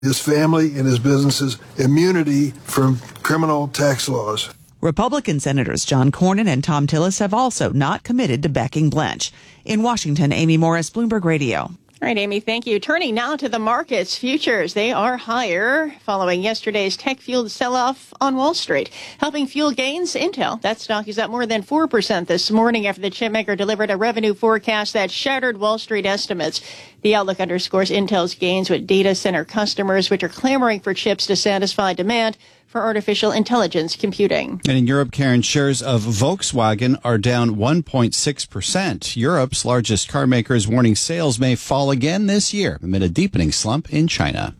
his family and his businesses immunity from criminal tax laws. Republican Senators John Cornyn and Thom Tillis have also not committed to backing Blanche. In Washington, Amy Morris, Bloomberg Radio. All right, Amy, thank you. Turning now to the markets. Futures, they are higher following yesterday's tech-fueled sell-off on Wall Street. Helping fuel gains, Intel. That stock is up more than 4% this morning after the chipmaker delivered a revenue forecast that shattered Wall Street estimates. The outlook underscores Intel's gains with data center customers, which are clamoring for chips to satisfy demand for artificial intelligence computing. And in Europe, Karen, shares of Volkswagen are down 1.6%. Europe's largest car maker is warning sales may fall again this year amid a deepening slump in China.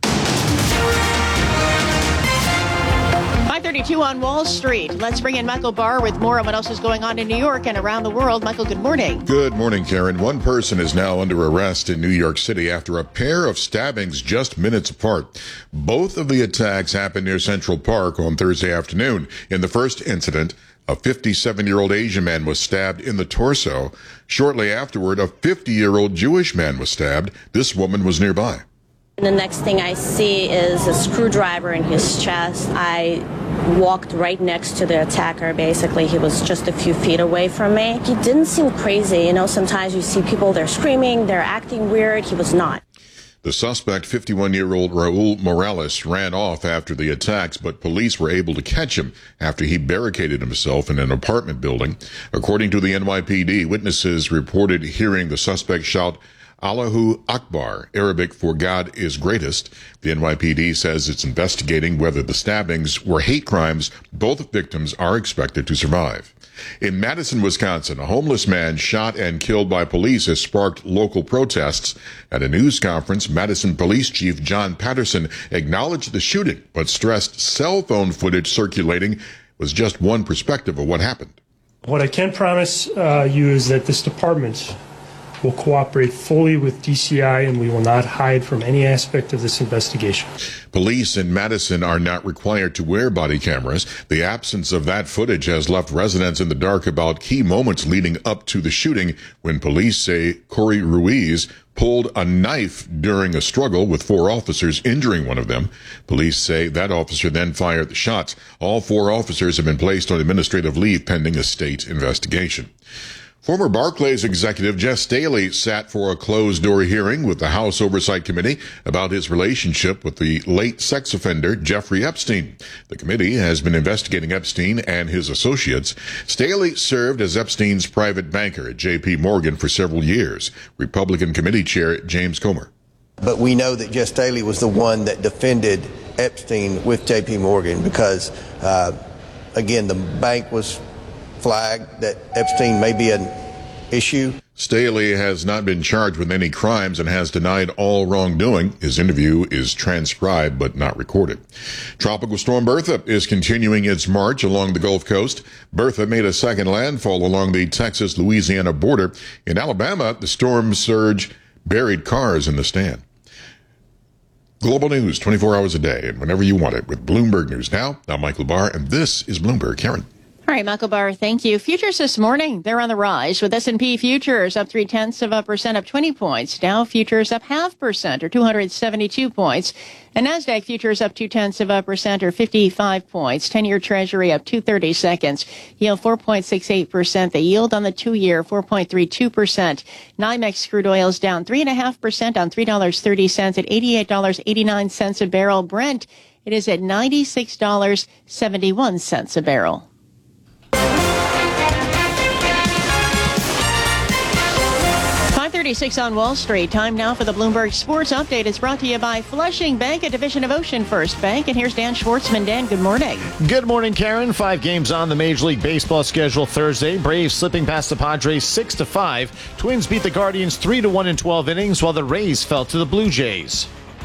5:32 on Wall Street. Let's bring in Michael Barr with more on what else is going on in New York and around the world. Michael, good morning. Good morning, Karen. One person is now under arrest in New York City after a pair of stabbings just minutes apart. Both of the attacks happened near Central Park on Thursday afternoon. In the first incident, a 57-year-old Asian man was stabbed in the torso. Shortly afterward, a 50-year-old Jewish man was stabbed. This woman was nearby. The next thing I see is a screwdriver in his chest. I walked right next to the attacker. Basically, he was just a few feet away from me. He didn't seem crazy. You know, sometimes you see people, they're screaming, they're acting weird. He was not. The suspect, 51-year-old Raul Morales, ran off after the attacks, but police were able to catch him after he barricaded himself in an apartment building. According to the NYPD, witnesses reported hearing the suspect shout, Allahu Akbar, Arabic for God is greatest. The NYPD says it's investigating whether the stabbings were hate crimes. Both victims are expected to survive. In Madison, Wisconsin, a homeless man shot and killed by police has sparked local protests. At a news conference, Madison Police Chief John Patterson acknowledged the shooting, but stressed cell phone footage circulating was just one perspective of what happened. What I can promise you is that this department will cooperate fully with DCI, and we will not hide from any aspect of this investigation. Police in Madison are not required to wear body cameras. The absence of that footage has left residents in the dark about key moments leading up to the shooting when police say Corey Ruiz pulled a knife during a struggle with 4 officers, injuring one of them. Police say that officer then fired the shots. All 4 officers have been placed on administrative leave pending a state investigation. Former Barclays executive Jes Staley sat for a closed-door hearing with the House Oversight Committee about his relationship with the late sex offender Jeffrey Epstein. The committee has been investigating Epstein and his associates. Staley served as Epstein's private banker at J.P. Morgan for several years. Republican Committee Chair James Comer. But we know that Jes Staley was the one that defended Epstein with J.P. Morgan because, again, the bank was flagged that Epstein may be an issue. Staley has not been charged with any crimes and has denied all wrongdoing. His interview is transcribed but not recorded. Tropical storm Bertha is continuing its march along the Gulf Coast. Bertha made a second landfall along the Texas-Louisiana border. In Alabama, the storm surge buried cars in the stand. Global news 24 hours a day and whenever you want it with Bloomberg News Now. I'm Michael Barr, and this is Bloomberg. Karen. All right, Michael Barr, thank you. Futures this morning, they're on the rise with S&P futures up 0.3%, up 20 points. Dow futures up 0.5% or 272 points. And NASDAQ futures up 0.2% or 55 points. 10-year Treasury up 2/30 seconds. Yield 4.68%. The yield on the 2-year 4.32%. NYMEX crude oil's down 3.5% on $3.30 at $88.89 a barrel. Brent, it is at $96.71 a barrel. 5:36 on Wall Street. Time now for the Bloomberg Sports Update. It's brought to you by Flushing Bank, a division of Ocean First Bank. And here's Dan Schwartzman. Dan, good morning. Good morning, Karen. 5 games on the Major League Baseball schedule Thursday. Braves slipping past the Padres 6-5. Twins beat the Guardians 3-1 in 12 innings, while the Rays fell to the Blue Jays.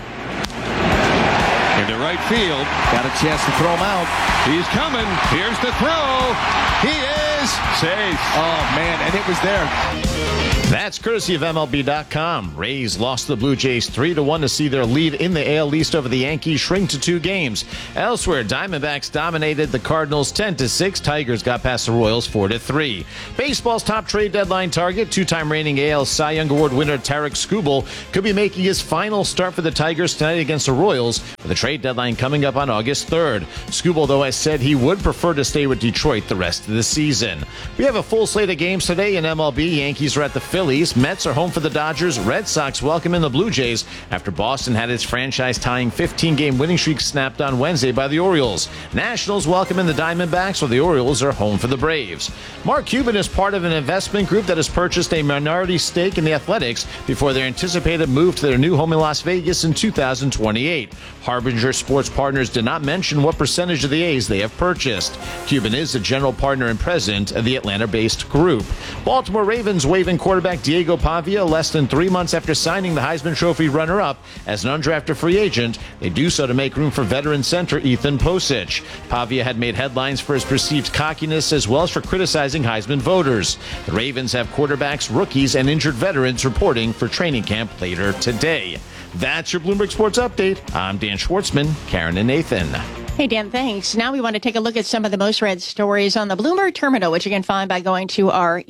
Into right field. Got a chance to throw him out. He's coming. Here's the throw. He is is. Safe. Oh, man, and it was there. That's courtesy of MLB.com. Rays lost the Blue Jays 3-1 to see their lead in the AL East over the Yankees shrink to 2 games. Elsewhere, Diamondbacks dominated the Cardinals 10-6. Tigers got past the Royals 4-3. Baseball's top trade deadline target, 2-time reigning AL Cy Young Award winner Tarik Skubal, could be making his final start for the Tigers tonight against the Royals, with the trade deadline coming up on August 3rd. Skubal, though, has said he would prefer to stay with Detroit the rest of the season. We have a full slate of games today in MLB. Yankees are at the Phillies. Mets are home for the Dodgers. Red Sox welcome in the Blue Jays after Boston had its franchise-tying 15-game winning streak snapped on Wednesday by the Orioles. Nationals welcome in the Diamondbacks, while the Orioles are home for the Braves. Mark Cuban is part of an investment group that has purchased a minority stake in the Athletics before their anticipated move to their new home in Las Vegas in 2028. Harbinger Sports Partners did not mention what percentage of the A's they have purchased. Cuban is the general partner and president of the Atlanta-based group. Baltimore Ravens waiving quarterback Diego Pavia less than 3 months after signing the Heisman Trophy runner-up as an undrafted free agent. They do so to make room for veteran center Ethan Posich. Pavia had made headlines for his perceived cockiness as well as for criticizing Heisman voters. The Ravens have quarterbacks, rookies, and injured veterans reporting for training camp later today. That's your Bloomberg Sports Update. I'm Dan Schwartzman, Karen and Nathan. Hey, Dan, thanks. Now we want to take a look at some of the most read stories on the Bloomberg Terminal, which you can find by going to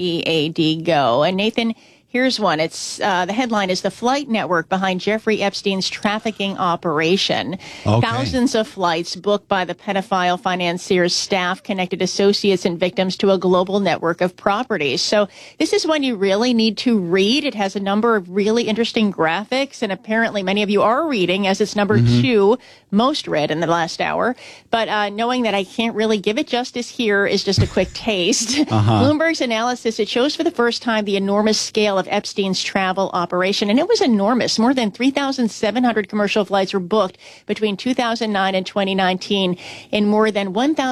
READ Go. And Nathan, here's one. It's the headline is "The Flight Network Behind Jeffrey Epstein's Trafficking Operation." Okay. Thousands of flights booked by the pedophile financier's staff connected associates and victims to a global network of properties. So this is one you really need to read. It has a number of really interesting graphics, and apparently many of you are reading, as it's number 2 most read in the last hour. But knowing that I can't really give it justice here is just a quick taste. Bloomberg's analysis, it shows for the first time the enormous scale of Epstein's travel operation, and it was enormous. More than 3,700 commercial flights were booked between 2009 and 2019. In more than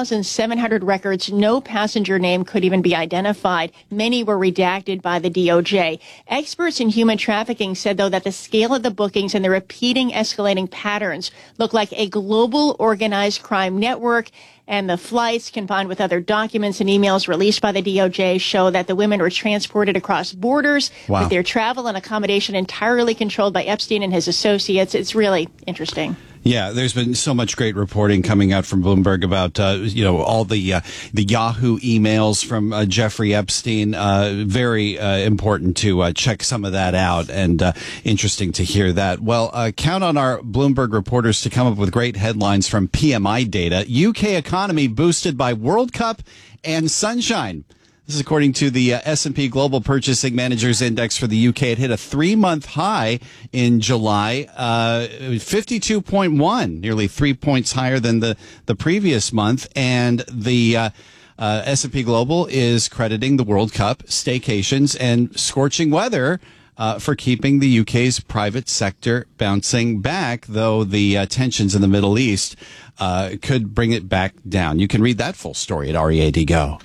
1,700 records, no passenger name could even be identified. Many were redacted by the DOJ. Experts in human trafficking said, though, that the scale of the bookings and the repeating escalating patterns look like a global organized crime network. And the flights, combined with other documents and emails released by the DOJ, show that the women were transported across borders with their travel and accommodation entirely controlled by Epstein and his associates. It's really interesting. Yeah, there's been so much great reporting coming out from Bloomberg about all the Yahoo emails from Jeffrey Epstein. Very important to check some of that out, and interesting to hear that. Well, count on our Bloomberg reporters to come up with great headlines from PMI data. UK economy boosted by World Cup and sunshine. This is according to the S&P Global Purchasing Managers Index for the UK. It hit a 3-month high in July, 52.1, nearly 3 points higher than the previous month. And the S&P Global is crediting the World Cup, staycations, and scorching weather for keeping the UK's private sector bouncing back, though the tensions in the Middle East could bring it back down. You can read that full story at READ Go.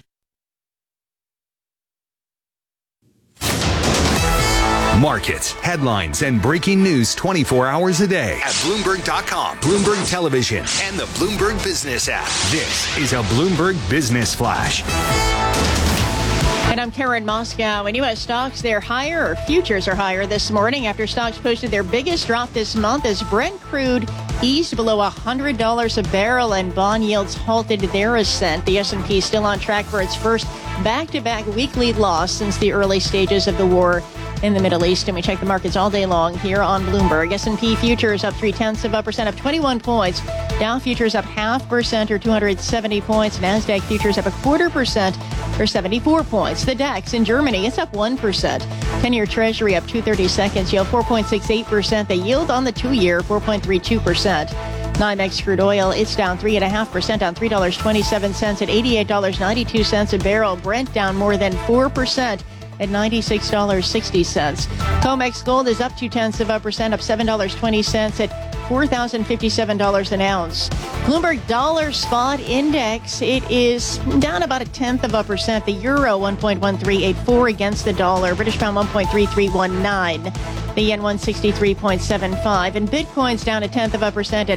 Markets, headlines, and breaking news 24 hours a day at Bloomberg.com, Bloomberg Television, and the Bloomberg Business app. This is a Bloomberg Business Flash. And I'm Karen Moscow. And U.S. stocks, they're higher, or futures are higher this morning after stocks posted their biggest drop this month as Brent crude eased below $100 a barrel and bond yields halted their ascent. The S&P is still on track for its first back-to-back weekly loss since the early stages of the war in the Middle East. And we check the markets all day long here on Bloomberg. S&P futures up 0.3%, up 21 points. Dow futures up 0.5% or 270 points. NASDAQ futures up 0.25% or 74 points. The DAX in Germany, it's up 1%. 10-year Treasury up 2/32, yield 4.68%. The yield on the 2-year, 4.32%. NYMEX crude oil, it's down 3.5%, down $3.27 at $88.92 a barrel. Brent down more than 4% at $96.60. COMEX gold is up 0.2%, up $7.20 at $4,057 an ounce. Bloomberg Dollar Spot Index, it is down about 0.1%. The euro 1.1384 against the dollar. British pound 1.3319. The yen 163.75. And Bitcoin's down 0.1% at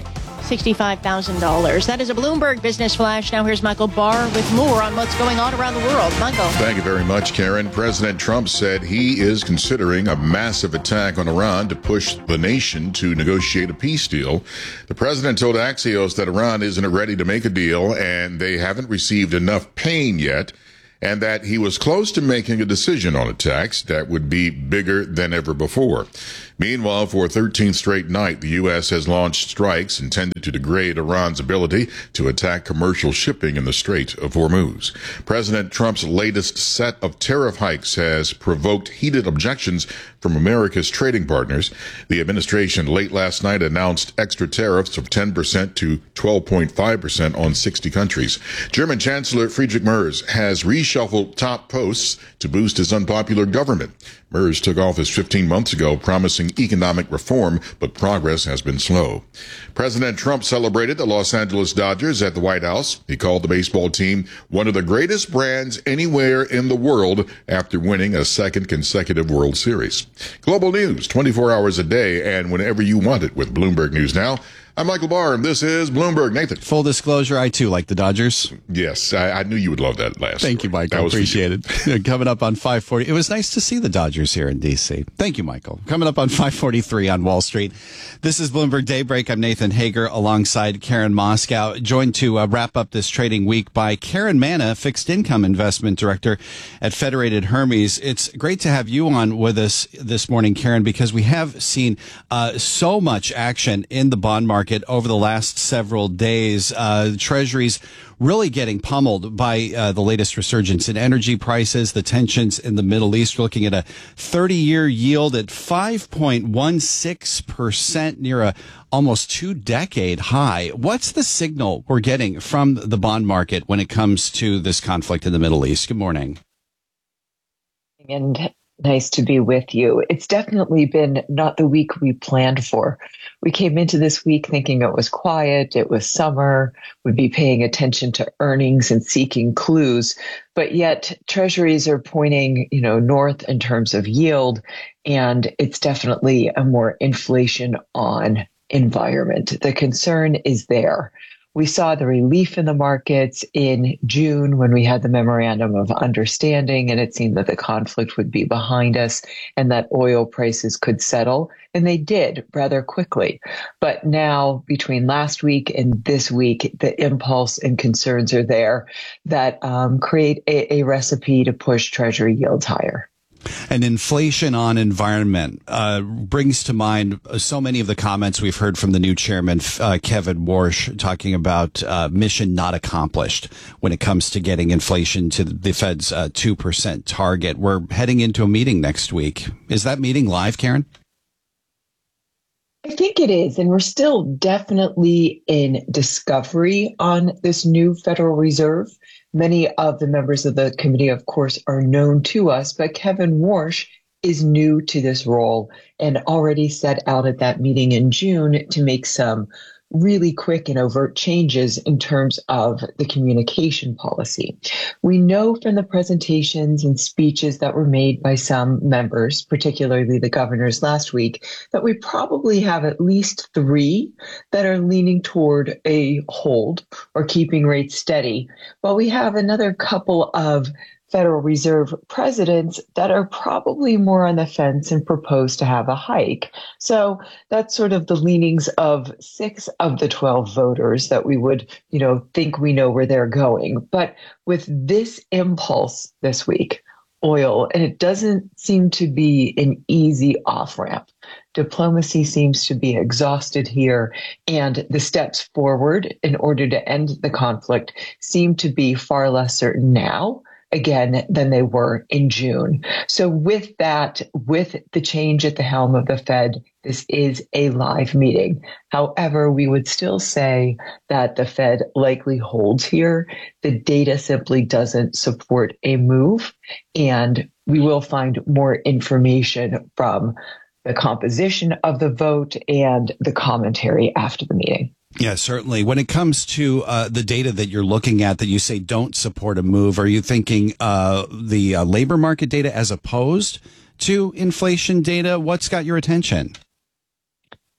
$65,000. That is a Bloomberg Business Flash. Now here's Michael Barr with more on what's going on around the world. Michael. Thank you very much, Karen. President Trump said he is considering a massive attack on Iran to push the nation to negotiate a peace deal. The president told Axios that Iran isn't ready to make a deal and they haven't received enough pain yet, and that he was close to making a decision on a tax that would be bigger than ever before. Meanwhile, for a 13th straight night, the U.S. has launched strikes intended to degrade Iran's ability to attack commercial shipping in the Strait of Hormuz. President Trump's latest set of tariff hikes has provoked heated objections from America's trading partners. The administration late last night announced extra tariffs of 10% to 12.5% on 60 countries. German Chancellor Friedrich Merz has reshuffled top posts to boost his unpopular government. Merz took office 15 months ago, promising economic reform, but progress has been slow. President Trump celebrated the Los Angeles Dodgers at the White House. He called the baseball team one of the greatest brands anywhere in the world after winning a second consecutive World Series. Global news 24 hours a day and whenever you want it with Bloomberg News Now. I'm Michael Barr, and this is Bloomberg. Nathan. Full disclosure, I too like the Dodgers. Yes, I knew you would love that last. Thank you, Michael. I appreciate it. Coming up on 540. It was nice to see the Dodgers here in D.C. Thank you, Michael. Coming up on 543 on Wall Street. This is Bloomberg Daybreak. I'm Nathan Hager alongside Karen Moscow, joined to wrap up this trading week by Karen Manna, Fixed Income Investment Director at Federated Hermes. It's great to have you on with us this morning, Karen, because we have seen so much action in the bond market over the last several days. Treasuries really getting pummeled by the latest resurgence in energy prices, the tensions in the Middle East. We're looking at a 30-year yield at 5.16%, near a almost 2-decade high. What's the signal we're getting from the bond market when it comes to this conflict in the Middle East? Good morning. And nice to be with you. It's definitely been not the week we planned for. We came into this week thinking it was quiet, it was summer, we'd be paying attention to earnings and seeking clues, but yet treasuries are pointing, north in terms of yield, and it's definitely a more inflation on environment. The concern is there. We saw the relief in the markets in June when we had the memorandum of understanding, and it seemed that the conflict would be behind us and that oil prices could settle. And they did rather quickly. But now, between last week and this week, the impulse and concerns are there that create a recipe to push Treasury yields higher. And inflation on environment brings to mind so many of the comments we've heard from the new chairman, Kevin Warsh, talking about mission not accomplished when it comes to getting inflation to the Fed's 2% target. We're heading into a meeting next week. Is that meeting live, Karen? I think it is. And we're still definitely in discovery on this new Federal Reserve. Many of the members of the committee, of course, are known to us, but Kevin Warsh is new to this role and already set out at that meeting in June to make some really quick and overt changes in terms of the communication policy. We know from the presentations and speeches that were made by some members, particularly the governors last week, that we probably have at least 3 that are leaning toward a hold or keeping rates steady, while we have another couple of Federal Reserve presidents that are probably more on the fence and propose to have a hike. So that's sort of the leanings of 6 of the 12 voters that we would, think we know where they're going. But with this impulse this week, oil, and it doesn't seem to be an easy off-ramp. Diplomacy seems to be exhausted here, and the steps forward in order to end the conflict seem to be far less certain now, again, than they were in June. So with that, with the change at the helm of the Fed, this is a live meeting. However, we would still say that the Fed likely holds here. The data simply doesn't support a move, and we will find more information from the composition of the vote and the commentary after the meeting. Yeah, certainly. When it comes to the data that you're looking at that you say don't support a move, are you thinking the labor market data as opposed to inflation data? What's got your attention?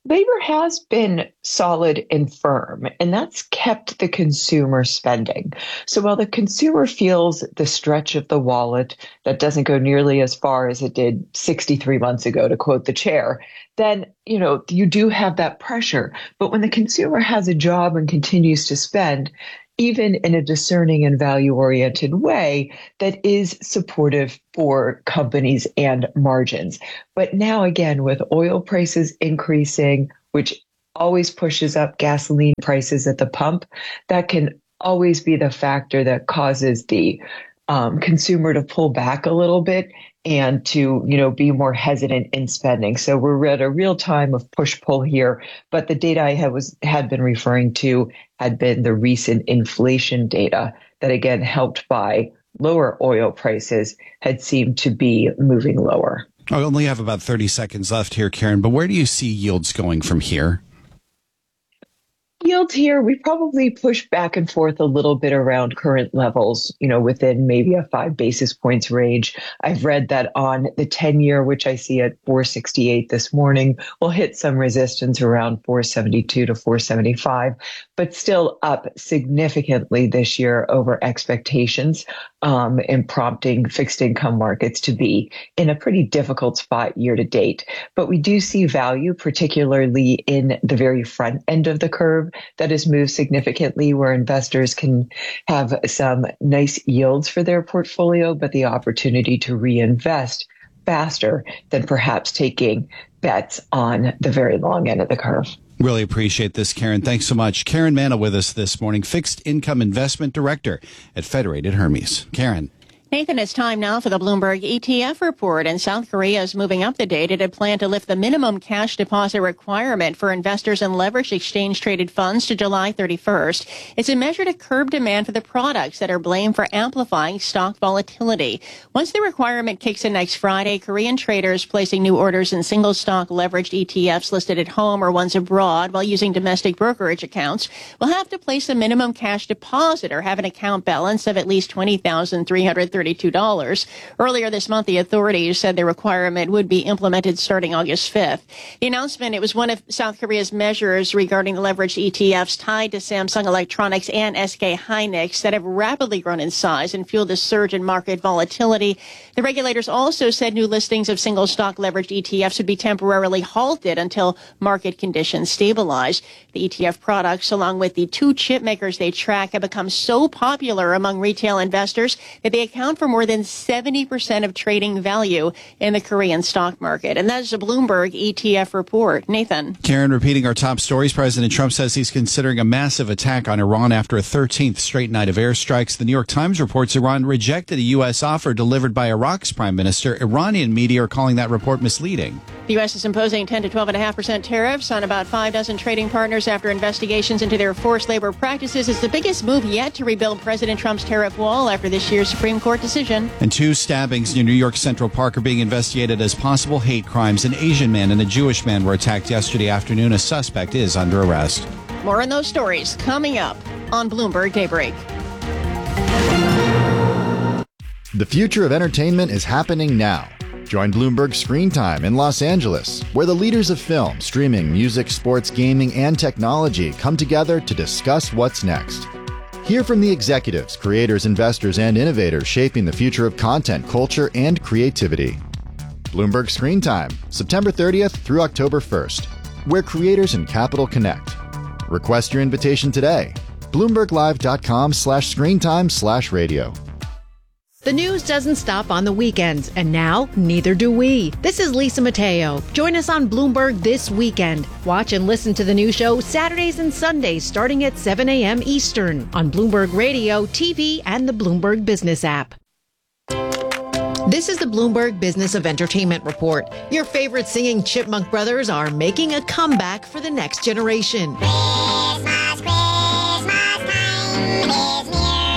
Labor has been solid and firm, and that's kept the consumer spending. So while the consumer feels the stretch of the wallet that doesn't go nearly as far as it did 63 months ago, to quote the chair, then, you do have that pressure. But when the consumer has a job and continues to spend, even in a discerning and value-oriented way that is supportive for companies and margins. But now again, with oil prices increasing, which always pushes up gasoline prices at the pump, that can always be the factor that causes the consumer to pull back a little bit and to, be more hesitant in spending. So we're at a real time of push-pull here. But the data I had been referring to had been the recent inflation data that, again, helped by lower oil prices, had seemed to be moving lower. I only have about 30 seconds left here, Karen, but where do you see yields going from here? Yields here, we probably push back and forth a little bit around current levels, within maybe a 5 basis points range. I've read that on the 10-year, which I see at 468 this morning, will hit some resistance around 472 to 475, but still up significantly this year over expectations, and prompting fixed income markets to be in a pretty difficult spot year to date. But we do see value, particularly in the very front end of the curve, that has moved significantly, where investors can have some nice yields for their portfolio, but the opportunity to reinvest faster than perhaps taking bets on the very long end of the curve. Really appreciate this, Karen. Thanks so much. Karen Manna with us this morning, Fixed Income Investment Director at Federated Hermes. Karen. Nathan, it's time now for the Bloomberg ETF report. And South Korea is moving up the date. It had planned to lift the minimum cash deposit requirement for investors in leveraged exchange-traded funds to July 31st. It's a measure to curb demand for the products that are blamed for amplifying stock volatility. Once the requirement kicks in next Friday, Korean traders placing new orders in single-stock leveraged ETFs listed at home or ones abroad while using domestic brokerage accounts will have to place a minimum cash deposit or have an account balance of at least $20,332. Earlier this month, the authorities said the requirement would be implemented starting August 5th. The announcement, it was one of South Korea's measures regarding the leveraged ETFs tied to Samsung Electronics and SK Hynix that have rapidly grown in size and fueled a surge in market volatility. The regulators also said new listings of single stock leveraged ETFs would be temporarily halted until market conditions stabilize. The ETF products, along with the two chip makers they track, have become so popular among retail investors that they account for more than 70% of trading value in the Korean stock market. And that's a Bloomberg ETF report. Nathan. Karen, repeating our top stories, President Trump says he's considering a massive attack on Iran after a 13th straight night of airstrikes. The New York Times reports Iran rejected a U.S. offer delivered by Iraq's prime minister. Iranian media are calling that report misleading. The U.S. is imposing 10 to 12.5% tariffs on about 5 dozen trading partners after investigations into their forced labor practices. It's the biggest move yet to rebuild President Trump's tariff wall after this year's Supreme Court decision. And 2 stabbings near New York Central Park are being investigated as possible hate crimes. An Asian man and a Jewish man were attacked yesterday afternoon. A suspect is under arrest. More on those stories coming up on Bloomberg Daybreak. The future of entertainment is happening now. Join Bloomberg Screen Time in Los Angeles, where the leaders of film, streaming, music, sports, gaming, and technology come together to discuss what's next. Hear from the executives, creators, investors, and innovators shaping the future of content, culture, and creativity. Bloomberg Screen Time, September 30th through October 1st, where creators and capital connect. Request your invitation today. BloombergLive.com/screentime/radio. The news doesn't stop on the weekends, and now neither do we. This is Lisa Mateo. Join us on Bloomberg this weekend. Watch and listen to the new show Saturdays and Sundays starting at 7 a.m. Eastern on Bloomberg Radio, TV, and the Bloomberg Business app. This is the Bloomberg Business of Entertainment Report. Your favorite singing Chipmunk Brothers are making a comeback for the next generation. Christmas, Christmas time is near.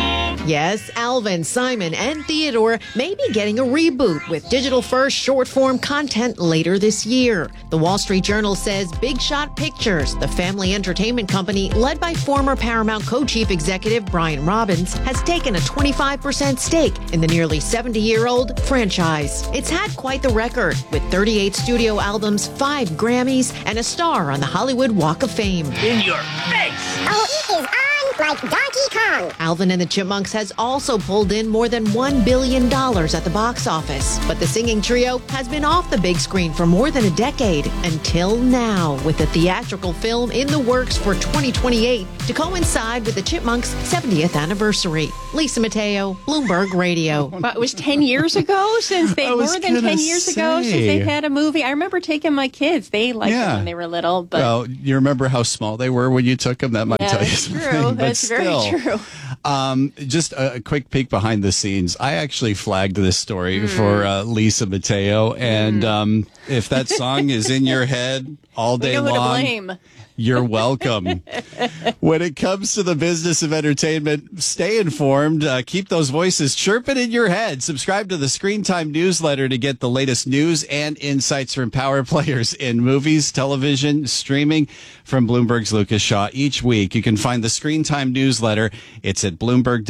Yes, Alvin, Simon, and Theodore may be getting a reboot with digital-first short-form content later this year. The Wall Street Journal says Big Shot Pictures, the family entertainment company led by former Paramount co-chief executive Brian Robbins, has taken a 25% stake in the nearly 70-year-old franchise. It's had quite the record, with 38 studio albums, 5 Grammys, and a star on the Hollywood Walk of Fame. In your face! Oh, it is on like Donkey Kong. Alvin and the Chipmunks has also pulled in more than $1 billion at the box office. But the singing trio has been off the big screen for more than a decade, until now, with a theatrical film in the works for 2028 to coincide with the Chipmunks' 70th anniversary. Lisa Mateo, Bloomberg Radio. Well, it was 10 years ago since they, more than 10 years ago since they've had a movie. I remember taking my kids. They liked it when they were little. But well, you remember how small they were when you took them? That might tell you something. True. But That's still, very true. Just a quick peek behind the scenes. I actually flagged this story for Lisa Mateo. And if that song is in your head all day we know long, who to blame. You're welcome. When it comes to the business of entertainment, stay informed. Keep those voices chirping in your head. Subscribe to the Screen Time newsletter to get the latest news and insights from power players in movies, television, streaming from Bloomberg's Lucas Shaw each week. You can find the Screen Time newsletter. It's at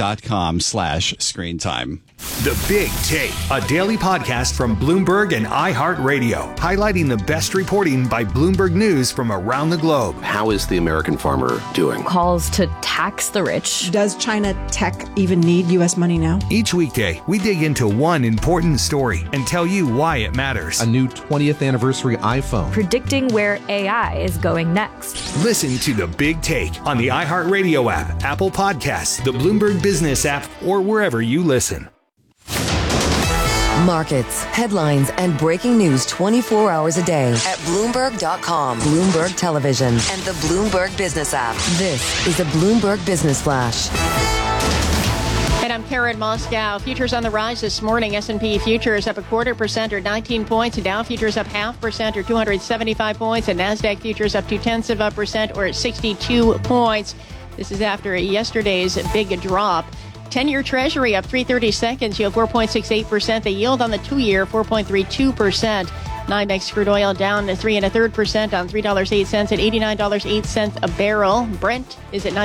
Bloomberg.com/screentime. The Big Take, a daily podcast from Bloomberg and iHeartRadio, highlighting the best reporting by Bloomberg News from around the globe. How is the American farmer doing? Calls to tax the rich. Does China tech even need U.S. money now? Each weekday, we dig into one important story and tell you why it matters. A new 20th anniversary iPhone. Predicting where AI is going next. Listen to The Big Take on the iHeartRadio app, Apple Podcasts, the Bloomberg Business app, or wherever you listen. Markets, headlines, and breaking news 24 hours a day at Bloomberg.com, Bloomberg Television, and the Bloomberg Business app. This is the Bloomberg Business Flash. And I'm Karen Moscow. Futures on the rise this morning. S&P futures up 0.25% or 19 points. Dow futures up 0.5% or 275 points. And NASDAQ futures up 0.2% or 62 points. This is after yesterday's big drop. 10-year Treasury up 3/32, yield 4.68%. The yield on the 2-year 4.32%. NYMEX crude oil down to 3.33% on $3.08 at $89.08 a barrel. Brent is at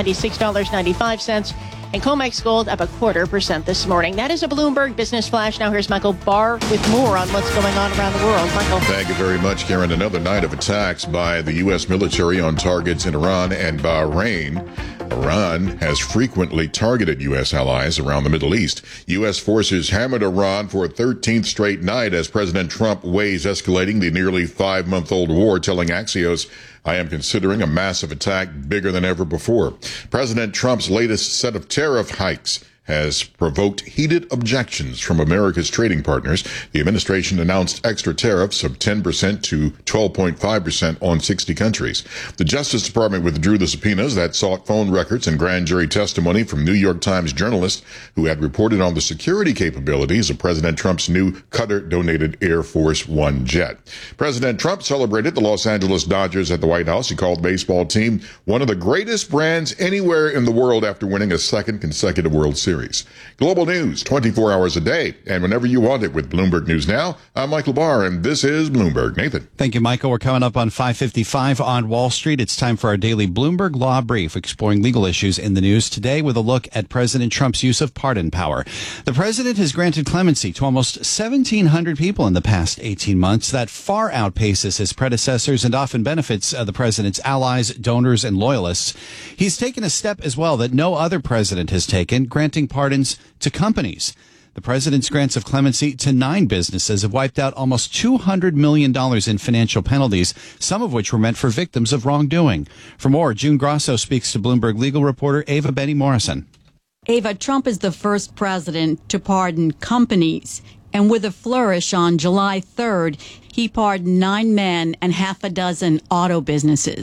$96.95. And COMEX gold up 0.25% this morning. That is a Bloomberg Business Flash. Now here's Michael Barr with more on what's going on around the world. Michael. Thank you very much, Karen. Another night of attacks by the U.S. military on targets in Iran and Bahrain. Iran has frequently targeted U.S. allies around the Middle East. U.S. forces hammered Iran for a 13th straight night as President Trump weighs escalating the nearly 5-month-old war, telling Axios, "I am considering a massive attack bigger than ever before." President Trump's latest set of tariff hikes has provoked heated objections from America's trading partners. The administration announced extra tariffs of 10% to 12.5% on 60 countries. The Justice Department withdrew the subpoenas that sought phone records and grand jury testimony from New York Times journalists who had reported on the security capabilities of President Trump's new Qatar-donated Air Force One jet. President Trump celebrated the Los Angeles Dodgers at the White House. He called the baseball team one of the greatest brands anywhere in the world after winning a second consecutive World Series. Global news 24 hours a day and whenever you want it with Bloomberg News Now. I'm Michael Barr, and this is Bloomberg. Nathan. Thank you, Michael. We're coming up on 5:55 on Wall Street. It's time for our daily Bloomberg Law Brief, exploring legal issues in the news today with a look at President Trump's use of pardon power. The president has granted clemency to almost 1,700 people in the past 18 months. That far outpaces his predecessors and often benefits the president's allies, donors, and loyalists. He's taken a step as well that no other president has taken, granting pardons to companies. The president's grants of clemency to 9 businesses have wiped out almost $200 million in financial penalties, some of which were meant for victims of wrongdoing. For more, June Grosso speaks to Bloomberg legal reporter Ava Benny Morrison. Ava, Trump is the first president to pardon companies. And with a flourish on July 3rd, he pardoned 9 men and half a dozen auto businesses.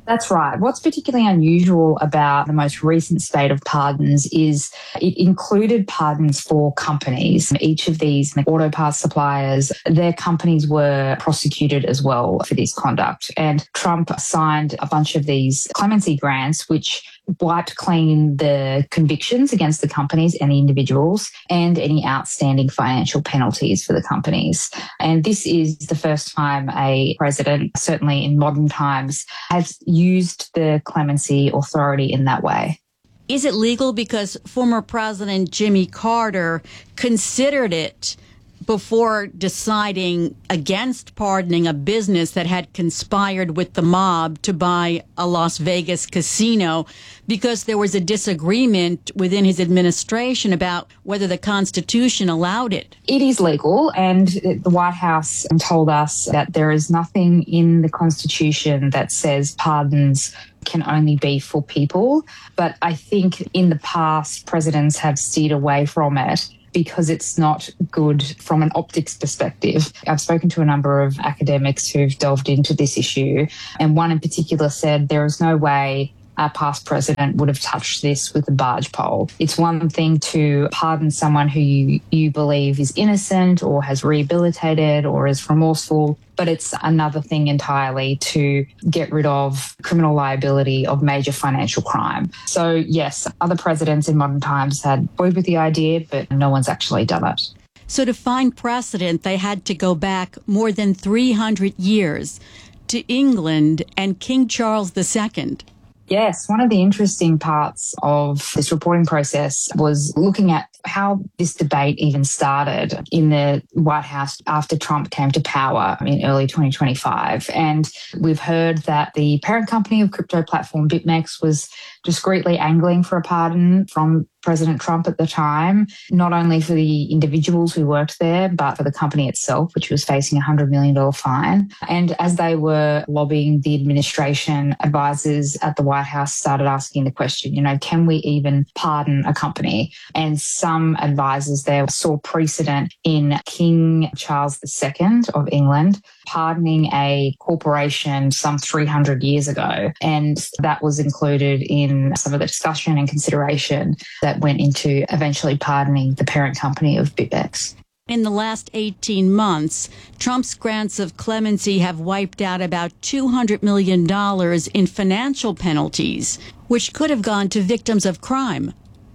That's right. What's particularly unusual about the most recent spate of pardons is it included pardons for companies. Each of these auto parts suppliers, their companies were prosecuted as well for this conduct. And Trump signed a bunch of these clemency grants, which wiped clean the convictions against the companies and the individuals and any outstanding financial penalties for the companies. And this is the first time a president, certainly in modern times, has used the clemency authority in that way. Is it legal because former President Jimmy Carter considered it before deciding against pardoning a business that had conspired with the mob to buy a Las Vegas casino because there was a disagreement within his administration about whether the Constitution allowed it? It is legal, and the White House told us that there is nothing in the Constitution that says pardons can only be for people. But I think in the past, presidents have steered away from it because it's not good from an optics perspective. I've spoken to a number of academics who've delved into this issue, and one in particular said there is no way a past president would have touched this with a barge pole. It's one thing to pardon someone who you believe is innocent or has rehabilitated or is remorseful, but it's another thing entirely to get rid of criminal liability of major financial crime. So yes, other presidents in modern times had toyed with the idea, but no one's actually done it. So to find precedent, they had to go back more than 300 years to England and King Charles II. Yes, one of the interesting parts of this reporting process was looking at how this debate even started in the White House after Trump came to power in early 2025. And we've heard that the parent company of crypto platform BitMEX was discreetly angling for a pardon from President Trump at the time, not only for the individuals who worked there, but for the company itself, which was facing a $100 million fine. And as they were lobbying the administration, advisors at the White House started asking the question, can we even pardon a company? And some advisors there saw precedent in King Charles II of England pardoning a corporation some 300 years ago. And that was included in some of the discussion and consideration that went into eventually pardoning the parent company of BitMEX. In the last 18 months, Trump's grants of clemency have wiped out about $200 million in financial penalties, which could have gone to victims of crime.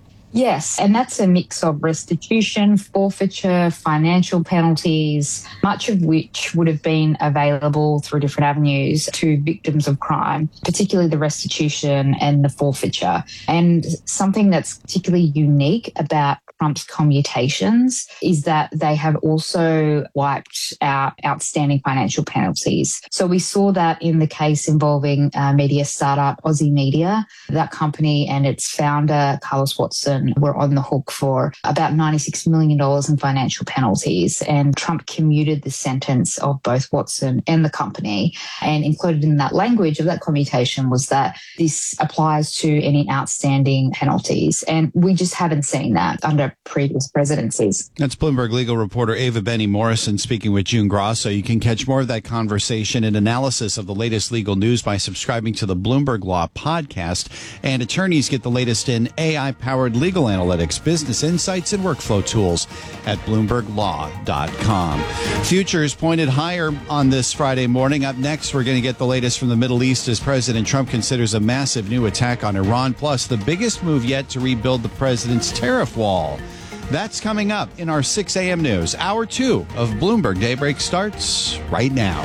Yes, and that's a mix of restitution, forfeiture, financial penalties, much of which would have been available through different avenues to victims of crime, particularly the restitution and the forfeiture. And something that's particularly unique about Trump's commutations is that they have also wiped out outstanding financial penalties. So we saw that in the case involving media startup Aussie Media. That company and its founder, Carlos Watson, were on the hook for about $96 million in financial penalties. And Trump commuted the sentence of both Watson and the company. And included in that language of that commutation was that this applies to any outstanding penalties. And we just haven't seen that under previous presidencies. That's Bloomberg legal reporter Ava Benny Morrison speaking with June Grosso. You can catch more of that conversation and analysis of the latest legal news by subscribing to the Bloomberg Law podcast. And attorneys get the latest in AI-powered legal analytics, business insights, and workflow tools at BloombergLaw.com. Futures pointed higher on this Friday morning. Up next, we're going to get the latest from the Middle East as President Trump considers a massive new attack on Iran, plus the biggest move yet to rebuild the president's tariff wall. That's coming up in our 6 a.m. news. Hour 2 of Bloomberg Daybreak starts right now.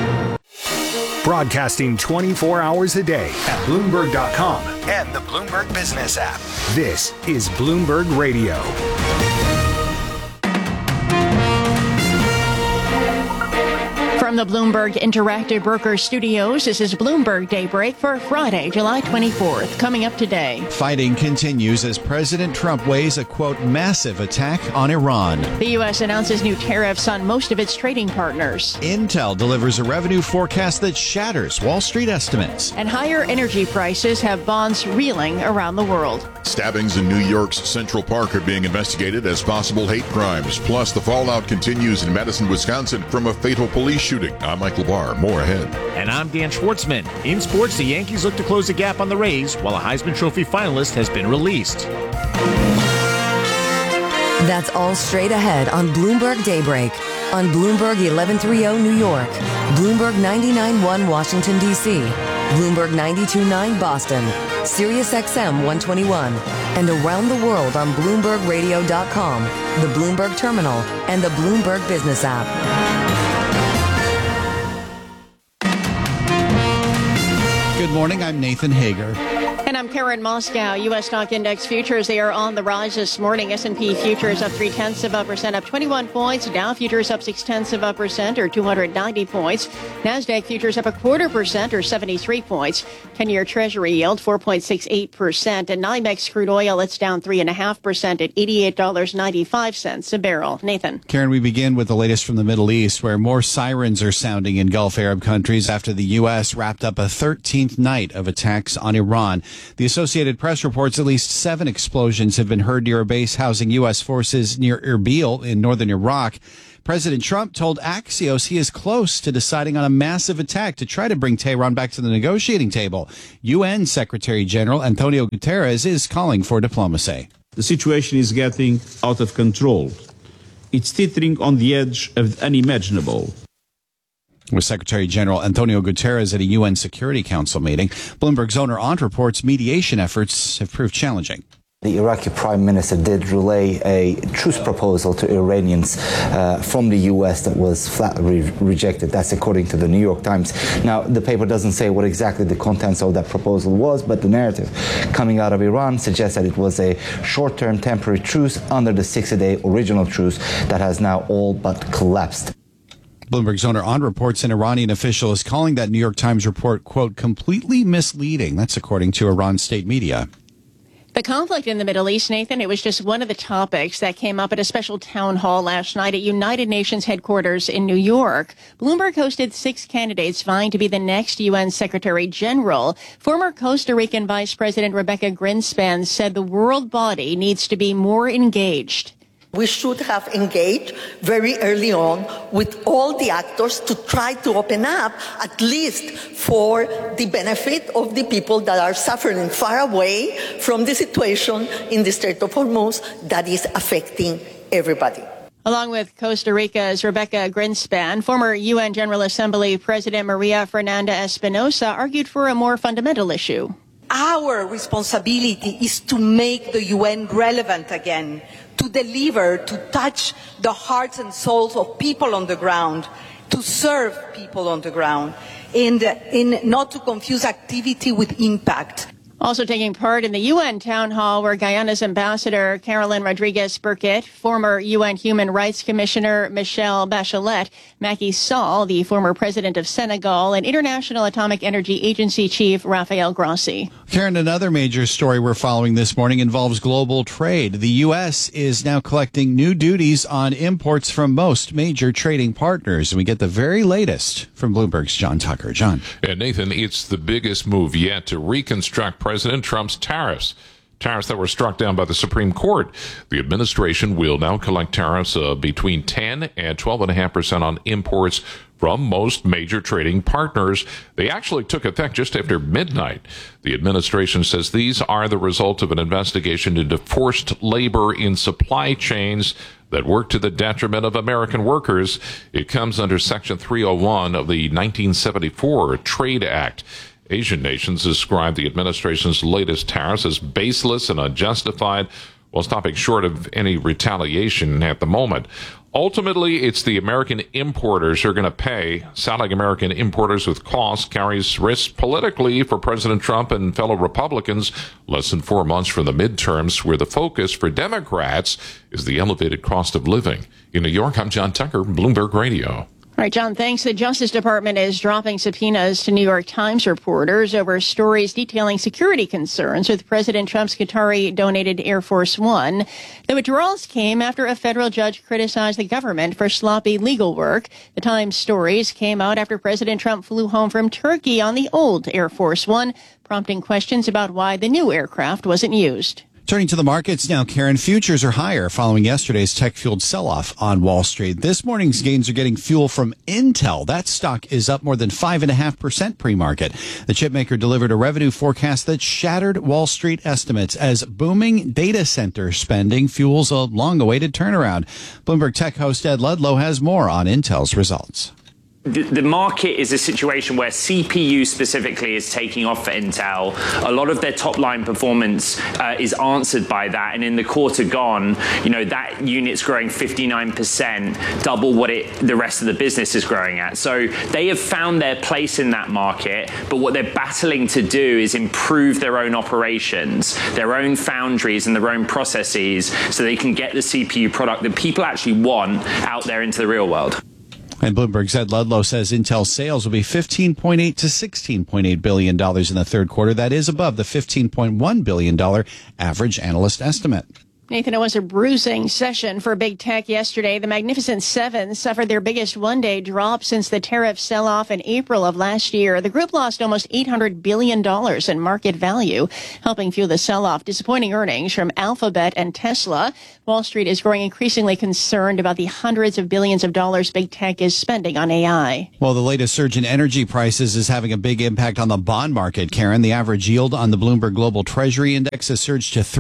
Broadcasting 24 hours a day at Bloomberg.com and the Bloomberg Business app. This is Bloomberg Radio. From the Bloomberg Interactive Brokers Studios, this is Bloomberg Daybreak for Friday, July 24th. Coming up today. Fighting continues as President Trump weighs a, quote, massive attack on Iran. The U.S. announces new tariffs on most of its trading partners. Intel delivers a revenue forecast that shatters Wall Street estimates. And higher energy prices have bonds reeling around the world. Stabbings in New York's Central Park are being investigated as possible hate crimes. Plus, the fallout continues in Madison, Wisconsin from a fatal police shooting. reporting. I'm Michael Barr. More ahead. And I'm Dan Schwartzman. In sports, the Yankees look to close the gap on the Rays, while a Heisman Trophy finalist has been released. That's all straight ahead on Bloomberg Daybreak. On Bloomberg 1130 New York, Bloomberg 99.1 Washington, D.C., Bloomberg 92.9 Boston, Sirius XM 121, and around the world on BloombergRadio.com, the Bloomberg Terminal, and the Bloomberg Business app. Good morning. I'm Nathan Hager. And I'm Karen Moscow. U.S. stock index futures, they are on the rise this morning. S&P futures up 0.3%, up 21 points. Dow futures up 0.6%, or 290 points. NASDAQ futures up 0.25%, or 73 points. 10-year Treasury yield 4.68%. And NYMEX crude oil, it's down 3.5% at $88.95 a barrel. Nathan. Karen, we begin with the latest from the Middle East, where more sirens are sounding in Gulf Arab countries after the U.S. wrapped up a 13th night of attacks on Iran. The Associated Press reports at least 7 explosions have been heard near a base housing U.S. forces near Erbil in northern Iraq. President Trump told Axios he is close to deciding on a massive attack to try to bring Tehran back to the negotiating table. UN Secretary General Antonio Guterres is calling for diplomacy. The situation is getting out of control. It's teetering on the edge of the unimaginable. With Secretary General Antonio Guterres at a UN Security Council meeting, Bloomberg's owner Aunt reports mediation efforts have proved challenging. The Iraqi prime minister did relay a truce proposal to Iranians from the U.S. that was flatly rejected. That's according to the New York Times. Now, the paper doesn't say what exactly the contents of that proposal was, but the narrative coming out of Iran suggests that it was a short-term temporary truce under the 60-day original truce that has now all but collapsed. Bloomberg's owner On reports an Iranian official is calling that New York Times report, quote, completely misleading. That's according to Iran state media. The conflict in the Middle East, Nathan, it was just one of the topics that came up at a special town hall last night at United Nations headquarters in New York. Bloomberg hosted 6 candidates vying to be the next UN Secretary General. Former Costa Rican Vice President Rebecca Greenspan said the world body needs to be more engaged. We should have engaged very early on with all the actors to try to open up, at least for the benefit of the people that are suffering far away from the situation in the Strait of Hormuz that is affecting everybody. Along with Costa Rica's Rebecca Greenspan, former UN General Assembly President Maria Fernanda Espinosa argued for a more fundamental issue. Our responsibility is to make the UN relevant again, to deliver, to touch the hearts and souls of people on the ground, to serve people on the ground, and not to confuse activity with impact. Also taking part in the UN town hall were Guyana's Ambassador Carolyn Rodriguez-Burkett, former UN Human Rights Commissioner Michelle Bachelet, Macky Sall, the former president of Senegal, and International Atomic Energy Agency Chief Rafael Grossi. Karen, another major story we're following this morning involves global trade. The U.S. is now collecting new duties on imports from most major trading partners. And we get the very latest from Bloomberg's John Tucker. John. And Nathan, it's the biggest move yet to reconstruct President Trump's tariffs that were struck down by the Supreme Court. The administration will now collect tariffs between 10 and 12.5% on imports from most major trading partners. They actually took effect just after midnight. The administration says these are the result of an investigation into forced labor in supply chains that work to the detriment of American workers. It comes under Section 301 of the 1974 Trade Act. Asian nations describe the administration's latest tariffs as baseless and unjustified, while stopping short of any retaliation at the moment. Ultimately, it's the American importers who are going to pay. Saddling American importers with costs carries risks politically for President Trump and fellow Republicans less than 4 months from the midterms, where the focus for Democrats is the elevated cost of living. In New York, I'm John Tucker, Bloomberg Radio. All right, John, thanks. The Justice Department is dropping subpoenas to New York Times reporters over stories detailing security concerns with President Trump's Qatari-donated Air Force One. The withdrawals came after a federal judge criticized the government for sloppy legal work. The Times stories came out after President Trump flew home from Turkey on the old Air Force One, prompting questions about why the new aircraft wasn't used. Turning to the markets now, Karen, futures are higher following yesterday's tech-fueled sell-off on Wall Street. This morning's gains are getting fuel from Intel. That stock is up more than 5.5% pre-market. The chipmaker delivered a revenue forecast that shattered Wall Street estimates as booming data center spending fuels a long-awaited turnaround. Bloomberg Tech host Ed Ludlow has more on Intel's results. The market is a situation where CPU specifically is taking off for Intel. A lot of their top line performance is answered by that. And in the quarter gone, that unit's growing 59%, double what the rest of the business is growing at. So they have found their place in that market. But what they're battling to do is improve their own operations, their own foundries and their own processes so they can get the CPU product that people actually want out there into the real world. And Bloomberg's Ed Ludlow says Intel sales will be $15.8 to $16.8 billion in the third quarter. That is above the $15.1 billion average analyst estimate. Nathan, it was a bruising session for big tech yesterday. The Magnificent Seven suffered their biggest one-day drop since the tariff sell-off in April of last year. The group lost almost $800 billion in market value, helping fuel the sell-off. Disappointing earnings from Alphabet and Tesla. Wall Street is growing increasingly concerned about the hundreds of billions of dollars big tech is spending on AI. Well, the latest surge in energy prices is having a big impact on the bond market, Karen. The average yield on the Bloomberg Global Treasury Index has surged to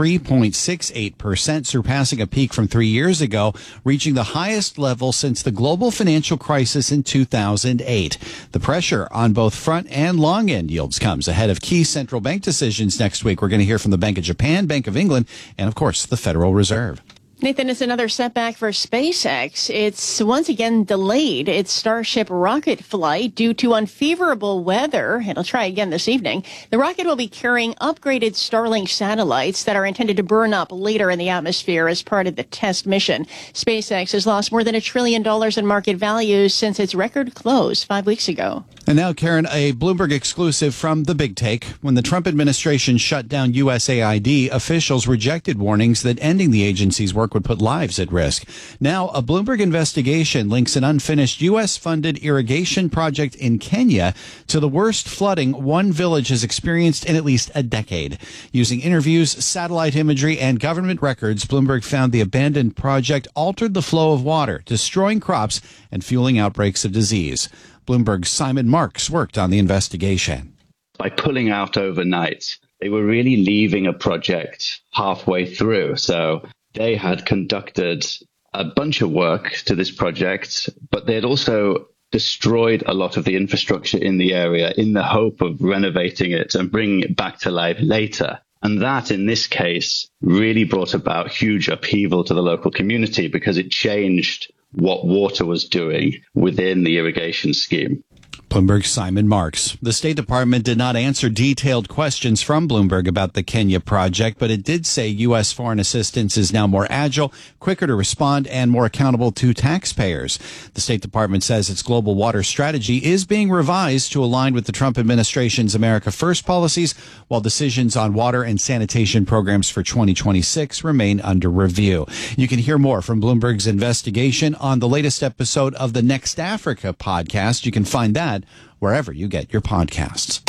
3.68%. Surpassing a peak from 3 years ago, reaching the highest level since the global financial crisis in 2008. The pressure on both front and long end yields comes ahead of key central bank decisions next week. We're going to hear from the Bank of Japan, Bank of England, and of course, the Federal Reserve. Nathan, it's another setback for SpaceX. It's once again delayed its Starship rocket flight due to unfavorable weather. It'll try again this evening. The rocket will be carrying upgraded Starlink satellites that are intended to burn up later in the atmosphere as part of the test mission. SpaceX has lost more than $1 trillion in market value since its record close 5 weeks ago. And now, Karen, a Bloomberg exclusive from The Big Take. When the Trump administration shut down USAID, officials rejected warnings that ending the agency's work would put lives at risk. Now, a Bloomberg investigation links an unfinished U.S.-funded irrigation project in Kenya to the worst flooding one village has experienced in at least a decade. Using interviews, satellite imagery, and government records, Bloomberg found the abandoned project altered the flow of water, destroying crops and fueling outbreaks of disease. Bloomberg's Simon Marks worked on the investigation. By pulling out overnight, they were really leaving a project halfway through. So they had conducted a bunch of work to this project, but they had also destroyed a lot of the infrastructure in the area in the hope of renovating it and bringing it back to life later. And that, in this case, really brought about huge upheaval to the local community because it changed what water was doing within the irrigation scheme. Bloomberg's Simon Marks. The State Department did not answer detailed questions from Bloomberg about the Kenya project, but it did say U.S. foreign assistance is now more agile, quicker to respond, and more accountable to taxpayers. The State Department says its global water strategy is being revised to align with the Trump administration's America First policies, while decisions on water and sanitation programs for 2026 remain under review. You can hear more from Bloomberg's investigation on the latest episode of the Next Africa podcast. You can find that wherever you get your podcasts.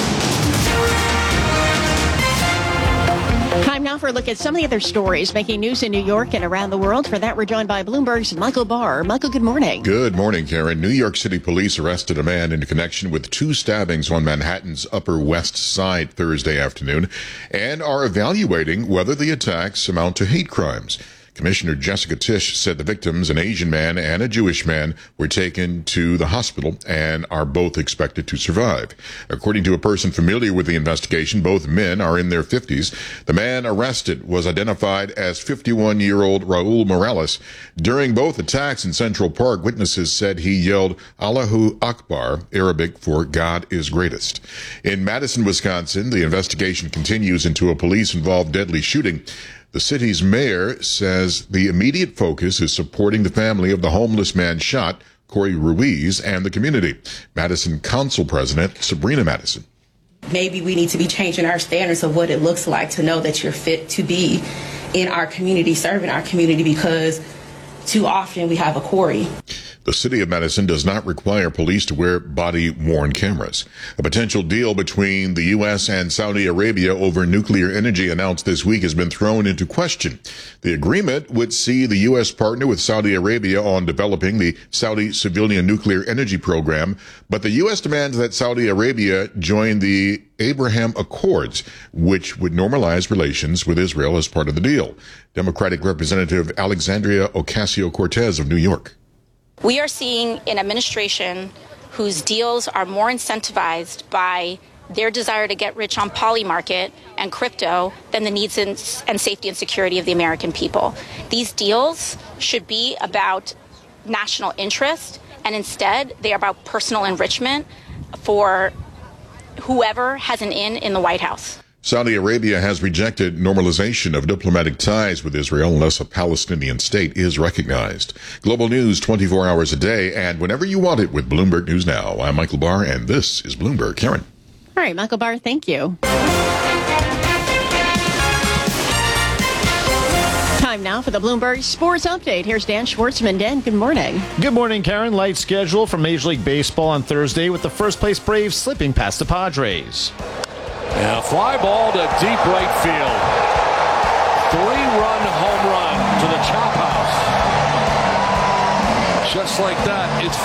Time now for a look at some of the other stories making news in New York and around the world. For that, we're joined by Bloomberg's Michael Barr. Michael, good morning. Good morning, Karen. New York City police arrested a man in connection with 2 stabbings on Manhattan's Upper West Side Thursday afternoon and are evaluating whether the attacks amount to hate crimes. Commissioner Jessica Tisch said the victims, an Asian man and a Jewish man, were taken to the hospital and are both expected to survive. According to a person familiar with the investigation, both men are in their 50s. The man arrested was identified as 51-year-old Raul Morales. During both attacks in Central Park, witnesses said he yelled Allahu Akbar, Arabic for God is greatest. In Madison, Wisconsin, the investigation continues into a police-involved deadly shooting. The city's mayor says the immediate focus is supporting the family of the homeless man shot, Corey Ruiz, and the community. Madison Council President Sabrina Madison. Maybe we need to be changing our standards of what it looks like to know that you're fit to be in our community, serving our community, because too often we have a Corey. The city of Madison does not require police to wear body-worn cameras. A potential deal between the U.S. and Saudi Arabia over nuclear energy announced this week has been thrown into question. The agreement would see the U.S. partner with Saudi Arabia on developing the Saudi civilian nuclear energy program, but the U.S. demands that Saudi Arabia join the Abraham Accords, which would normalize relations with Israel as part of the deal. Democratic Representative Alexandria Ocasio-Cortez of New York. We are seeing an administration whose deals are more incentivized by their desire to get rich on poly market and crypto than the needs and safety and security of the American people. These deals should be about national interest, and instead they are about personal enrichment for whoever has an in the White House. Saudi Arabia has rejected normalization of diplomatic ties with Israel unless a Palestinian state is recognized. Global news 24 hours a day and whenever you want it with Bloomberg News Now. I'm Michael Barr, and this is Bloomberg. Karen. All right, Michael Barr, thank you. Time now for the Bloomberg Sports Update. Here's Dan Schwartzman. Dan, good morning. Good morning, Karen. Light schedule for Major League Baseball on Thursday with the first-place Braves slipping past the Padres. And a fly ball to deep right field. 3-run home run to the chop house. Just like that, it's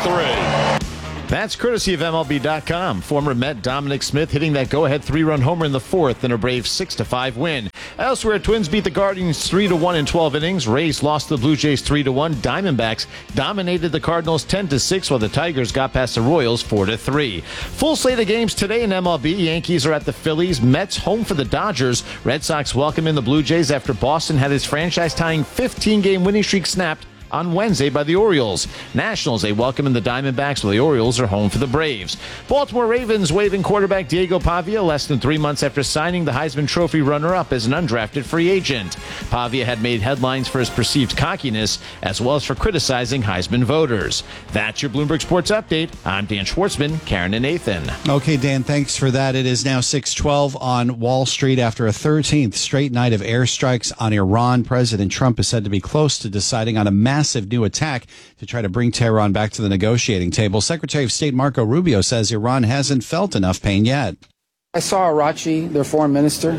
5-3. That's courtesy of MLB.com. Former Met Dominic Smith hitting that go-ahead 3-run homer in the fourth in a Braves 6-5 win. Elsewhere, Twins beat the Guardians 3-1 in 12 innings. Rays lost to the Blue Jays 3-1. Diamondbacks dominated the Cardinals 10-6, while the Tigers got past the Royals 4-3. Full slate of games today in MLB. Yankees are at the Phillies. Mets home for the Dodgers. Red Sox welcome in the Blue Jays after Boston had his franchise-tying 15-game winning streak snapped on Wednesday by the Orioles. Nationals, they welcome in the Diamondbacks, while the Orioles are home for the Braves. Baltimore Ravens waiving quarterback Diego Pavia less than 3 months after signing the Heisman Trophy runner-up as an undrafted free agent. Pavia had made headlines for his perceived cockiness as well as for criticizing Heisman voters. That's your Bloomberg Sports Update. I'm Dan Schwartzman, Karen and Nathan. Okay, Dan, thanks for that. It is now 6:12 on Wall Street after a 13th straight night of airstrikes on Iran. President Trump is said to be close to deciding on a massive new attack to try to bring Tehran back to the negotiating table. Secretary of State Marco Rubio says Iran hasn't felt enough pain yet. I saw Arachi, their foreign minister,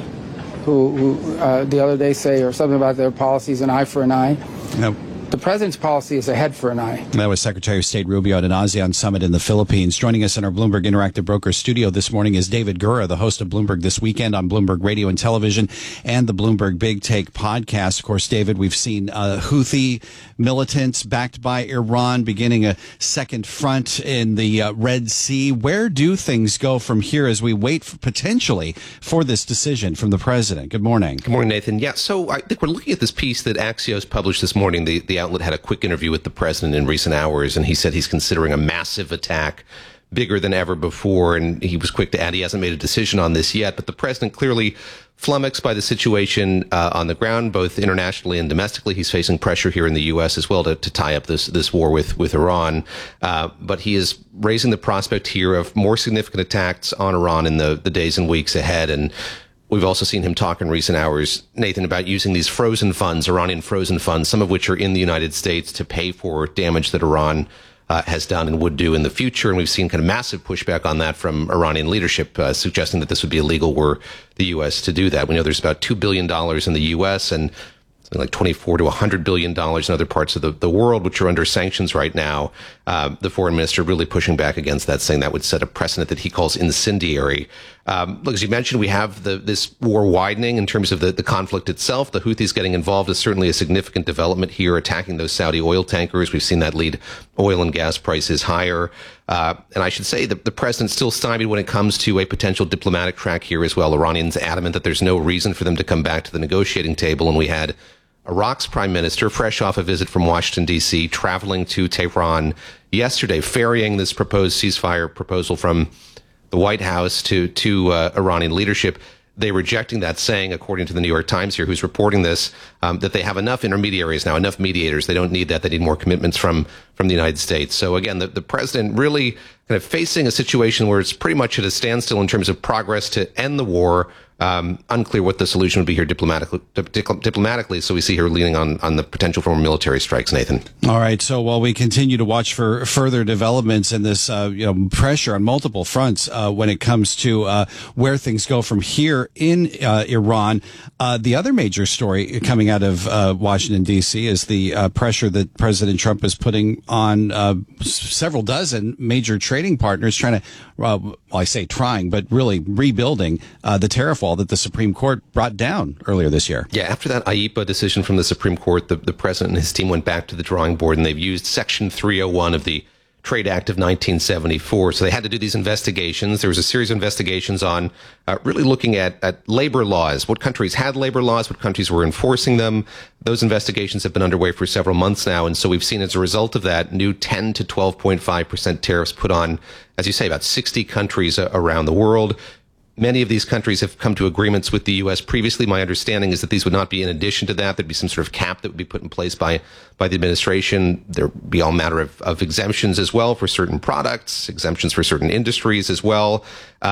who the other day say or something about their policies, an eye for an eye. No. The president's policy is a head for an eye. That was Secretary of State Rubio at an ASEAN summit in the Philippines. Joining us in our Bloomberg Interactive Brokers studio this morning is David Gura, the host of Bloomberg This Weekend on Bloomberg Radio and Television and the Bloomberg Big Take podcast. Of course, David, we've seen Houthi militants backed by Iran beginning a second front in the Red Sea. Where do things go from here as we wait potentially for this decision from the president? Good morning. Good morning, Nathan. Yeah, so I think we're looking at this piece that Axios published this morning. The outlet had a quick interview with the president in recent hours, and he said he's considering a massive attack, bigger than ever before, and he was quick to add he hasn't made a decision on this yet, but the president clearly flummoxed by the situation on the ground, both internationally and domestically. He's facing pressure here in the U.S. as well to tie up this war with Iran, but he is raising the prospect here of more significant attacks on Iran in the days and weeks ahead. And we've also seen him talk in recent hours, Nathan, about using these frozen funds, Iranian frozen funds, some of which are in the United States, to pay for damage that Iran has done and would do in the future. And we've seen kind of massive pushback on that from Iranian leadership, suggesting that this would be illegal were the U.S. to do that. We know there's about $2 billion in the U.S. and like $24 to $100 billion in other parts of the world, which are under sanctions right now. The foreign minister really pushing back against that, saying that would set a precedent that he calls incendiary. Look, as you mentioned, we have this war widening in terms of the conflict itself. The Houthis getting involved is certainly a significant development here, attacking those Saudi oil tankers. We've seen that lead oil and gas prices higher. And I should say that the president's still stymied when it comes to a potential diplomatic track here as well. Iranians adamant that there's no reason for them to come back to the negotiating table. And we had Iraq's prime minister, fresh off a visit from Washington, D.C., traveling to Tehran yesterday, ferrying this proposed ceasefire proposal from the White House to Iranian leadership. They rejecting that, saying, according to the New York Times here, who's reporting this, that they have enough intermediaries now, enough mediators. They don't need that. They need more commitments from the United States. So again, the president really kind of facing a situation where it's pretty much at a standstill in terms of progress to end the war, Unclear what the solution would be here diplomatically. So we see her leaning on the potential for more military strikes, Nathan. All right. So while we continue to watch for further developments in this, pressure on multiple fronts when it comes to where things go from here in Iran, the other major story coming out of Washington, D.C. is the pressure that President Trump is putting on several dozen major trading partners trying to, I say trying, but really rebuilding the tariff wall that the Supreme Court brought down earlier this year. Yeah, after that IEEPA decision from the Supreme Court, the president and his team went back to the drawing board, and they've used Section 301 of the Trade Act of 1974. So they had to do these investigations. There was a series of investigations on really looking at labor laws, what countries had labor laws, what countries were enforcing them. Those investigations have been underway for several months now. And so we've seen as a result of that new 10 to 12.5% tariffs put on, as you say, about 60 countries around the world. Many of these countries have come to agreements with the U.S. previously. My understanding is that these would not be in addition to that. There'd be some sort of cap that would be put in place by the administration. There'd be all manner of exemptions as well for certain products, exemptions for certain industries as well,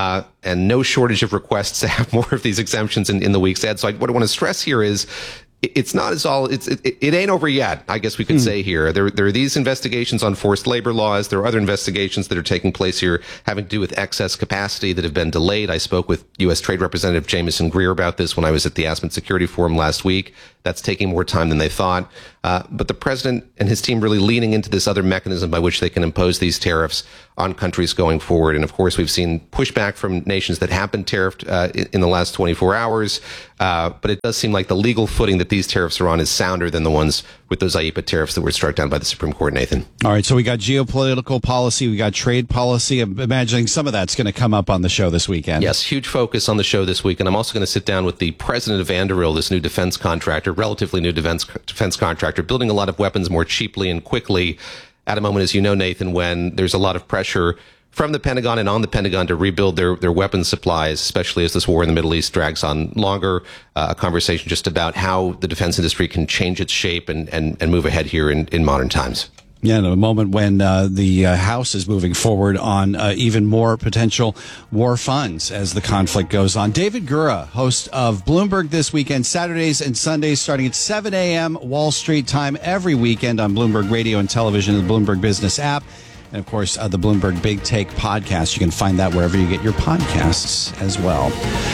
and no shortage of requests to have more of these exemptions in the weeks ahead. So what I want to stress here is it's not as all, it ain't over yet, I guess we could say here. There are these investigations on forced labor laws. There are other investigations that are taking place here having to do with excess capacity that have been delayed. I spoke with U.S. Trade Representative Jameson Greer about this when I was at the Aspen Security Forum last week. That's taking more time than they thought. But the president and his team really leaning into this other mechanism by which they can impose these tariffs on countries going forward. And of course, we've seen pushback from nations that have been tariffed in the last 24 hours. But it does seem like the legal footing that these tariffs are on is sounder than the ones with those IEEPA tariffs that were struck down by the Supreme Court, Nathan. All right. So we got geopolitical policy. We got trade policy. I'm imagining some of that's going to come up on the show this weekend. Yes. Huge focus on the show this week. And I'm also going to sit down with the president of Anduril, this new defense contractor, relatively new defense contractor, building a lot of weapons more cheaply and quickly at a moment, as you know, Nathan, when there's a lot of pressure from the Pentagon and on the Pentagon to rebuild their weapons supplies, especially as this war in the Middle East drags on longer. A conversation just about how the defense industry can change its shape and move ahead here in modern times. Yeah, in a moment when the House is moving forward on even more potential war funds as the conflict goes on. David Gura, host of Bloomberg This Weekend, Saturdays and Sundays starting at 7 a.m. Wall Street time every weekend on Bloomberg Radio and Television and the Bloomberg Business app. And, of course, the Bloomberg Big Take podcast. You can find that wherever you get your podcasts as well.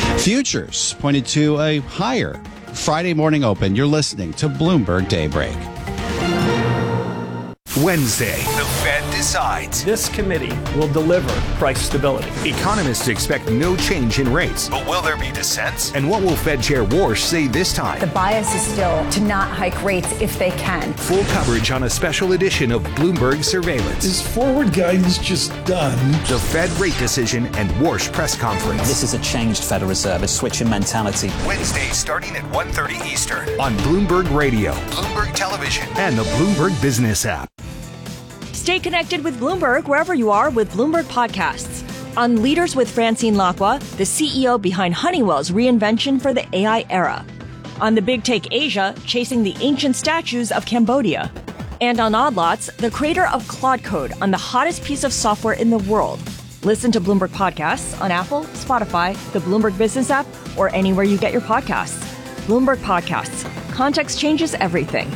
Futures pointed to a higher Friday morning open. You're listening to Bloomberg Daybreak. Wednesday, the Fed decides. This committee will deliver price stability. Economists expect no change in rates. But will there be dissent? And what will Fed Chair Warsh say this time? The bias is still to not hike rates if they can. Full coverage on a special edition of Bloomberg Surveillance. Is forward guidance just done? The Fed rate decision and Warsh press conference. This is a changed Federal Reserve, a switch in mentality. Wednesday, starting at 1:30 Eastern on Bloomberg Radio, Bloomberg Television, and the Bloomberg Business app. Stay connected with Bloomberg wherever you are with Bloomberg Podcasts. On Leaders with Francine Lacqua, the CEO behind Honeywell's reinvention for the AI era. On The Big Take Asia, chasing the ancient statues of Cambodia. And on Odd Lots, the creator of Claude Code on the hottest piece of software in the world. Listen to Bloomberg Podcasts on Apple, Spotify, the Bloomberg Business app, or anywhere you get your podcasts. Bloomberg Podcasts. Context changes everything.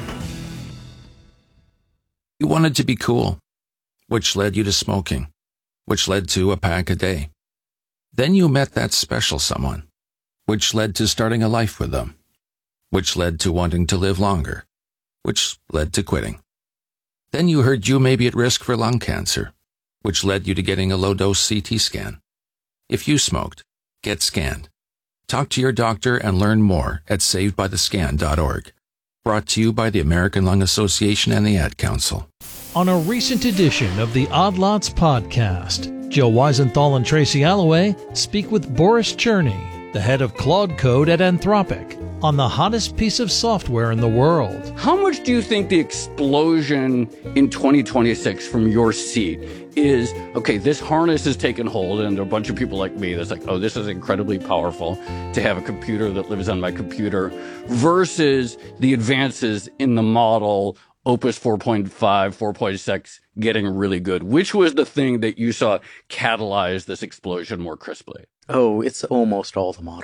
You wanted to be cool, which led you to smoking, which led to a pack a day. Then you met that special someone, which led to starting a life with them, which led to wanting to live longer, which led to quitting. Then you heard you may be at risk for lung cancer, which led you to getting a low-dose CT scan. If you smoked, get scanned. Talk to your doctor and learn more at savedbythescan.org. Brought to you by the American Lung Association and the Ad Council. On a recent edition of the Odd Lots podcast, Joe Weisenthal and Tracy Alloway speak with Boris Cherney, the head of Claude Code at Anthropic, on the hottest piece of software in the world. How much do you think the explosion in 2026 from your seat is, okay, this harness has taken hold, and there are a bunch of people like me that's like, oh, this is incredibly powerful to have a computer that lives on my computer, versus the advances in the model, Opus 4.5, 4.6, getting really good? Which was the thing that you saw catalyze this explosion more crisply? Oh, it's almost all the model.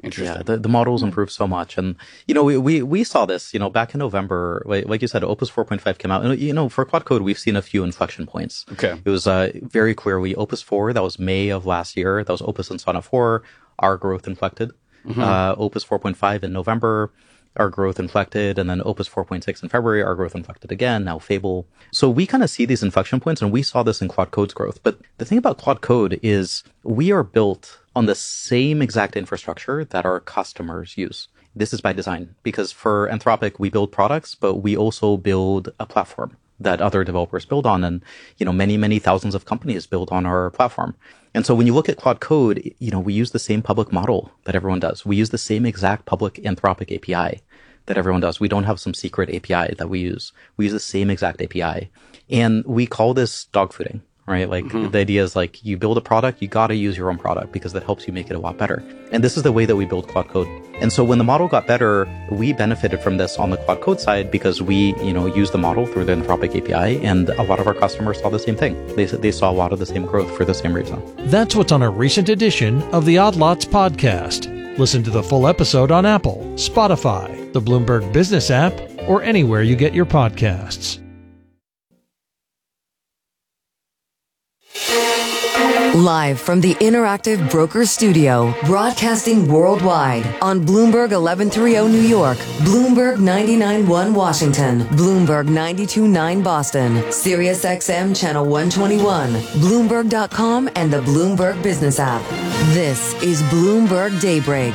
Interesting. Yeah, the models improved so much. And, we saw this, back in November, like you said, Opus 4.5 came out. And, for Quad Code, we've seen a few inflection points. Okay. It was very clear. Opus 4, that was May of last year. That was Opus and Sonnet 4. Our growth inflected. Opus 4.5 in November, our growth inflected. And then Opus 4.6 in February, our growth inflected again. Now Fable. So we kind of see these inflection points, and we saw this in Quad Code's growth. But the thing about Quad Code is we are built on the same exact infrastructure that our customers use. This is by design, because for Anthropic, we build products, but we also build a platform that other developers build on. And, many, many thousands of companies build on our platform. And so when you look at Quad Code, we use the same public model that everyone does. We use the same exact public Anthropic API that everyone does. We don't have some secret API that we use. We use the same exact API. And we call this dogfooding. Right? Like the idea is like you build a product, you got to use your own product because that helps you make it a lot better. And this is the way that we build Quad Code. And so when the model got better, we benefited from this on the Quad Code side because we, use the model through the Anthropic API, and a lot of our customers saw the same thing. They saw a lot of the same growth for the same reason. That's what's on a recent edition of the Odd Lots podcast. Listen to the full episode on Apple, Spotify, the Bloomberg Business app, or anywhere you get your podcasts. Live from the Interactive Broker Studio, broadcasting worldwide on Bloomberg 1130 New York, Bloomberg 99.1 Washington, Bloomberg 92.9 Boston, Sirius XM Channel 121, Bloomberg.com, and the Bloomberg Business app. This is Bloomberg Daybreak.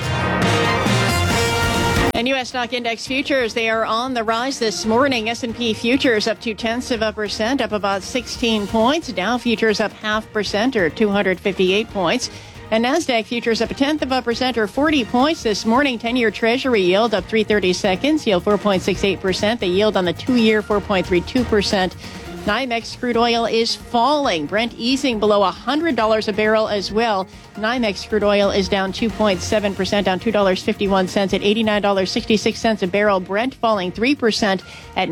And U.S. stock index futures, they are on the rise this morning. S&P futures up 0.2%, up about 16 points. Dow futures up 0.5% or 258 points. And NASDAQ futures up 0.1% or 40 points this morning. 10-year Treasury yield up 3/32, yield 4.68%. The yield on the 2-year 4.32%. NYMEX crude oil is falling. Brent easing below $100 a barrel as well. NYMEX crude oil is down 2.7%, down $2.51 at $89.66 a barrel. Brent falling 3% at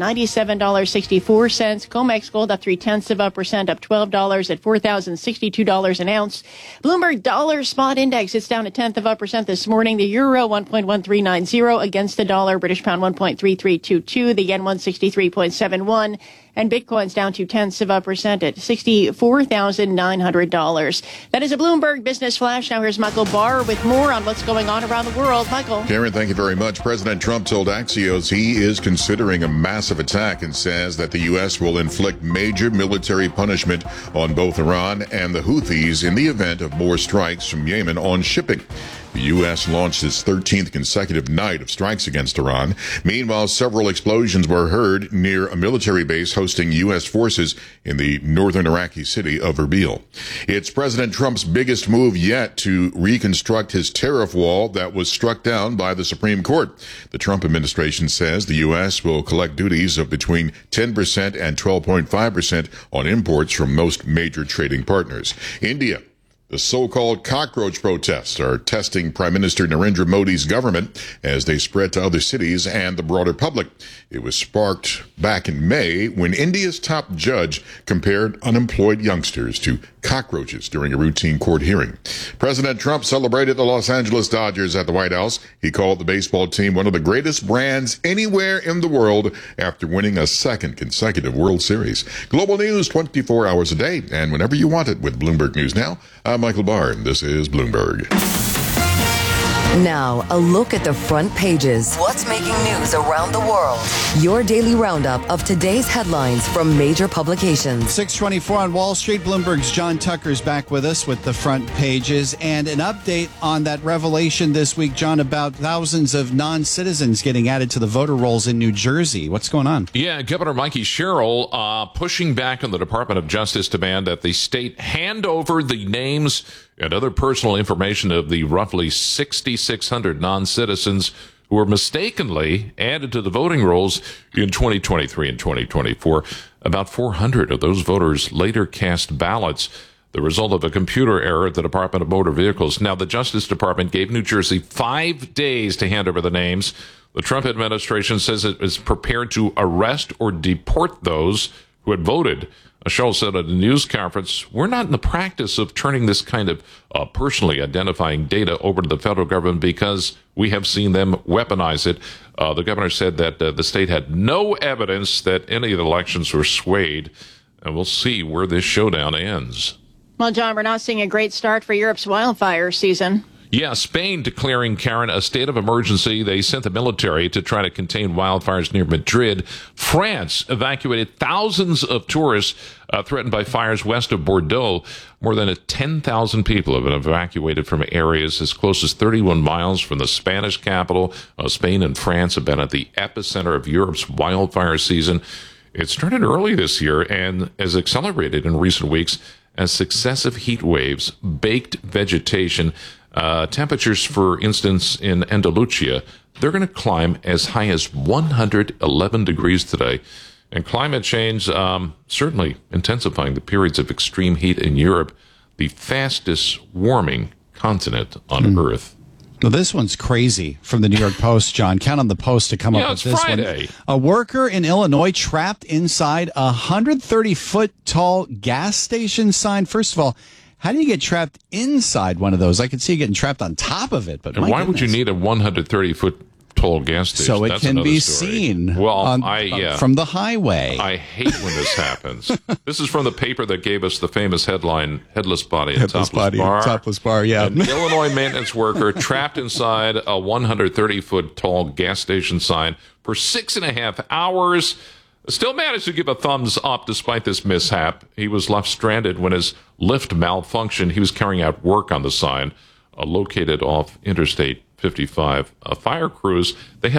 $97.64. COMEX gold up 0.3%, up $12 at $4,062 an ounce. Bloomberg dollar spot index, it's down 0.1% this morning. The euro 1.1390 against the dollar. British pound 1.3322. The yen 163.71. And Bitcoin's down 0.2% at $64,900. That is a Bloomberg Business Flash. Now here's Michael Barr with more on what's going on around the world. Michael. Karen, thank you very much. President Trump told Axios he is considering a massive attack and says that the U.S. will inflict major military punishment on both Iran and the Houthis in the event of more strikes from Yemen on shipping. The U.S. launched its 13th consecutive night of strikes against Iran. Meanwhile, several explosions were heard near a military base hosting U.S. forces in the northern Iraqi city of Erbil. It's President Trump's biggest move yet to reconstruct his tariff wall that was struck down by the Supreme Court. The Trump administration says the U.S. will collect duties of between 10% and 12.5% on imports from most major trading partners. India. The so-called cockroach protests are testing Prime Minister Narendra Modi's government as they spread to other cities and the broader public. It was sparked back in May when India's top judge compared unemployed youngsters to cockroaches during a routine court hearing. President Trump celebrated the Los Angeles Dodgers at the White House. He called the baseball team one of the greatest brands anywhere in the world after winning a second consecutive World Series. Global news 24 hours a day and whenever you want it with Bloomberg News Now. I'm Michael Barr, and this is Bloomberg. Now, a look at the front pages. What's making news around the world? Your daily roundup of today's headlines from major publications. 6:24 on Wall Street. Bloomberg's John Tucker's back with us with the front pages and an update on that revelation this week, John, about thousands of non-citizens getting added to the voter rolls in New Jersey. What's going on? Yeah, Governor Mikey Sherrill pushing back on the Department of Justice demand that the state hand over the names and other personal information of the roughly 6,600 non-citizens who were mistakenly added to the voting rolls in 2023 and 2024. About 400 of those voters later cast ballots, the result of a computer error at the Department of Motor Vehicles. Now, the Justice Department gave New Jersey 5 days to hand over the names. The Trump administration says it is prepared to arrest or deport those who had voted. Scholl said at a news conference, "We're not in the practice of turning this kind of personally identifying data over to the federal government because we have seen them weaponize it." The governor said that the state had no evidence that any of the elections were swayed, and we'll see where this showdown ends. Well, John, we're not seeing a great start for Europe's wildfire season. Yeah, Spain declaring, Karen, a state of emergency. They sent the military to try to contain wildfires near Madrid. France evacuated thousands of tourists threatened by fires west of Bordeaux. More than 10,000 people have been evacuated from areas as close as 31 miles from the Spanish capital. Spain and France have been at the epicenter of Europe's wildfire season. It started early this year and has accelerated in recent weeks as successive heat waves baked vegetation. Temperatures, for instance, in Andalusia, they're going to climb as high as 111 degrees today. And climate change certainly intensifying the periods of extreme heat in Europe, the fastest warming continent on Earth. Well, this one's crazy from the New York Post, John. Count on the Post to come up with this Friday. one. A worker in Illinois trapped inside a 130-foot tall gas station sign. First of all, how do you get trapped inside one of those? I could see you getting trapped on top of it, but and why would you need a 130-foot tall gas station? So it That's can be story. seen from the highway. I hate when this happens. This is from the paper that gave us the famous headline, Headless Body and Topless Bar, yeah. An Illinois maintenance worker trapped inside a 130-foot tall gas station sign for 6.5 hours. Still managed to give a thumbs up despite this mishap. He was left stranded when his lift malfunctioned. He was carrying out work on the sign, located off Interstate 55. Fire crews, they